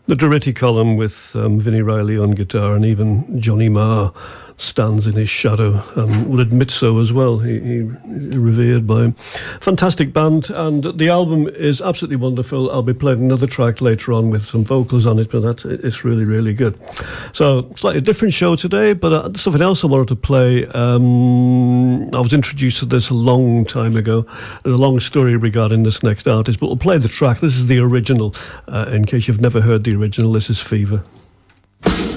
The Doherty column with Vinnie Riley on guitar, and even Johnny Marr stands in his shadow and will admit so as well. He revered by him. Fantastic band, and the album is absolutely wonderful. I'll be playing another track later on with some vocals on it, but it's really, really good. So, slightly different show today, but something else I wanted to play. I was introduced to this a long time ago, and a long story regarding this next artist, but we'll play the track. This is the original. In case you've never heard the original, this is Fever.